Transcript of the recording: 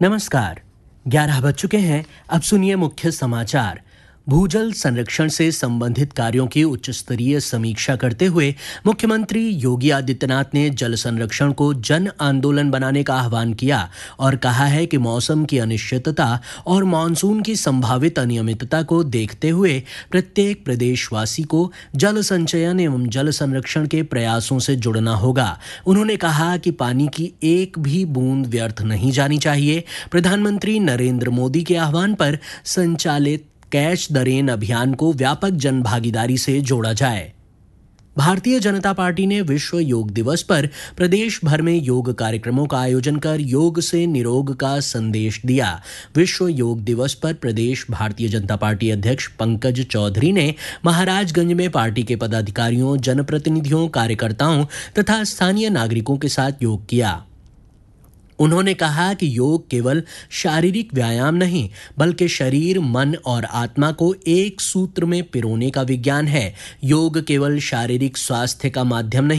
नमस्कार। 11 बज चुके हैं। अब सुनिए मुख्य समाचार। भूजल संरक्षण से संबंधित कार्यों की उच्च स्तरीय समीक्षा करते हुए मुख्यमंत्री योगी आदित्यनाथ ने जल संरक्षण को जन आंदोलन बनाने का आह्वान किया और कहा है कि मौसम की अनिश्चितता और मानसून की संभावित अनियमितता को देखते हुए प्रत्येक प्रदेशवासी को जल संचयन एवं जल संरक्षण के प्रयासों से जुड़ना होगा। उन्होंने कहा कि पानी की एक भी बूंद व्यर्थ नहीं जानी चाहिए। प्रधानमंत्री नरेंद्र मोदी के आह्वान पर संचालित कैच द रेन अभियान को व्यापक जन भागीदारी से जोड़ा जाए। भारतीय जनता पार्टी ने विश्व योग दिवस पर प्रदेश भर में योग कार्यक्रमों का आयोजन कर योग से निरोग का संदेश दिया। विश्व योग दिवस पर प्रदेश भारतीय जनता पार्टी अध्यक्ष पंकज चौधरी ने महाराजगंज में पार्टी के पदाधिकारियों, जनप्रतिनिधियों, कार्यकर्ताओं तथा स्थानीय नागरिकों के साथ योग किया। उन्होंने कहा कि योग केवल शारीरिक व्यायाम नहीं बल्कि शरीर, मन और आत्मा को एक सूत्र में पिरोने का विज्ञान है। योग केवल शारीरिक स्वास्थ्य का माध्यम नहीं